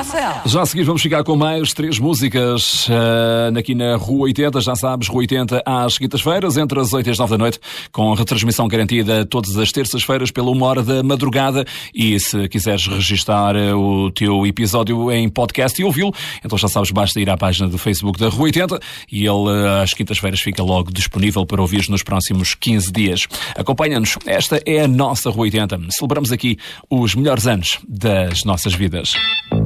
Rafael. Já a seguir vamos ficar com mais 3 músicas aqui na Rua 80, já sabes, Rua 80 às quintas-feiras, entre as 8 e as 9 da noite, com retransmissão garantida todas as terças-feiras pela 1h da madrugada. E se quiseres registar o teu episódio em podcast e ouvi-lo, então já sabes, basta ir à página do Facebook da Rua 80 e ele às quintas-feiras fica logo disponível para ouvir nos próximos 15 dias. Acompanha-nos, esta é a nossa Rua 80. Celebramos aqui os melhores anos das nossas vidas.